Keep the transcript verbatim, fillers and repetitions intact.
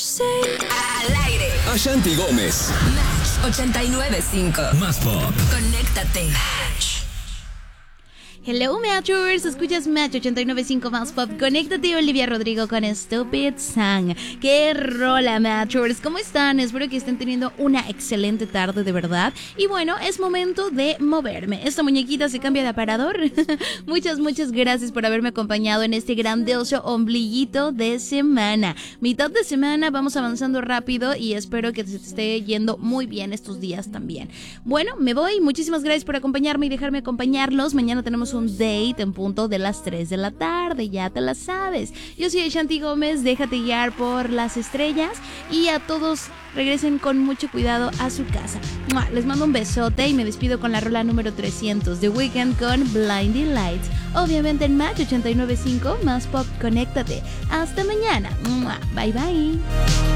Al aire. Ashanti Gómez. Match ochenta y nueve punto cinco. Más pop. Conéctate. Match. Hello Matchers, escuchas Match ochenta y nueve punto cinco Más Pop. Conéctate, Olivia Rodrigo con Stupid Song. ¡Qué rola, Matchers! ¿Cómo están? Espero que estén teniendo una excelente tarde, de verdad. Y bueno, es momento de moverme. Esta muñequita se cambia de aparador. Muchas, muchas gracias por haberme acompañado en este grandioso ombliguito de semana. Mitad de semana, vamos avanzando rápido y espero que se te esté yendo muy bien estos días también. Bueno, me voy. Muchísimas gracias por acompañarme y dejarme acompañarlos. Mañana tenemos un date en punto de las tres de la tarde, ya te la sabes. Yo soy Ashanti Gómez, déjate guiar por las estrellas y a todos regresen con mucho cuidado a su casa. ¡Mua! Les mando un besote y me despido con la rola número trescientos de Weeknd con Blinding Lights. Obviamente en Match ochenta y nueve punto cinco Más Pop, conéctate. Hasta mañana. ¡Mua! Bye bye.